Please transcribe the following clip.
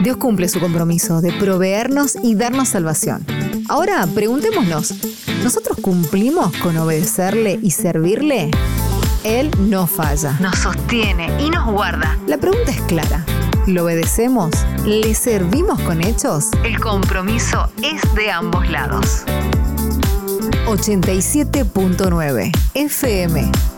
Dios cumple su compromiso de proveernos y darnos salvación. Ahora, preguntémonos, ¿nosotros cumplimos con obedecerle y servirle? Él no falla, nos sostiene y nos guarda. La pregunta es clara. ¿Lo obedecemos? ¿Le servimos con hechos? El compromiso es de ambos lados. 87.9 FM